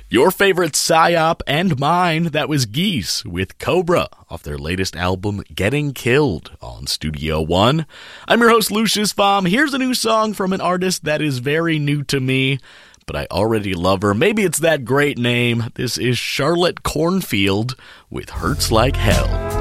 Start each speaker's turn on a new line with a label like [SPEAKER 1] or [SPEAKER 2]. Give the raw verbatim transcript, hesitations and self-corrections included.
[SPEAKER 1] Your favorite psyop and mine, that was Geese with Cobra off their latest album, Getting Killed, on Studio One. I'm your host, Lucius Baum. Here's a new song from an artist that is very new to me, but I already love her. Maybe it's that great name. This is Charlotte Cornfield with Hurts Like Hell.